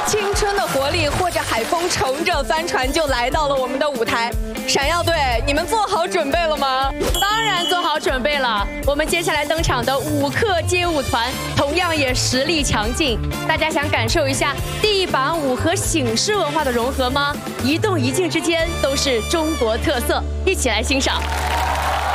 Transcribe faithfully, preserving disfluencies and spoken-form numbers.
青春的活力或者海风乘着帆船就来到了我们的舞台。闪耀队，你们做好准备了吗？ 当然做好准备了。我们接下来登场的舞客街舞团同样也实力强劲。大家想感受一下地板舞和醒狮文化的融合吗？一动一静之间都是中国特色，一起来欣赏。